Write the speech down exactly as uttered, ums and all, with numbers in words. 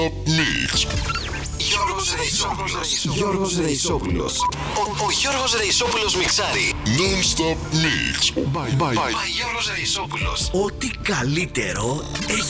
Mix. Γιώργος Ρεϊσόπουλος. Γιώργος Ρεϊσόπουλος. Ο, ο Γιώργος Ρεϊσόπουλος μιξάρει. Non-stop mix. By, by, by. By Γιώργος Ρεϊσόπουλος. Ό,τι καλύτερο έχει